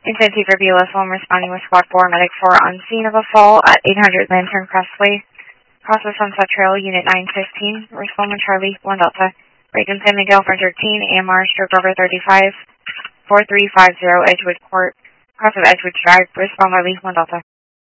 Incentive for BLS 1 responding with Squad 4, Medic 4 on scene of a fall at 800 Lantern Crossway. Process Sunset Trail, Unit 915. Respond with Charlie 1 Delta. Reagan San Miguel for 13, AMR stroke over 35, 4350 Edgewood Court. Cross of Edgewood Drive. Respond Charlie 1 Delta.